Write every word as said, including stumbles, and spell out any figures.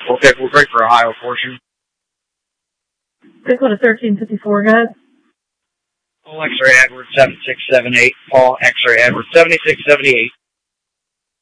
Okay, we'll break for Ohio portion. Dakota thirteen fifty-four, guys. Paul X-ray Edward seven six seven eight. Paul X-ray Edward seventy-six seventy-eight.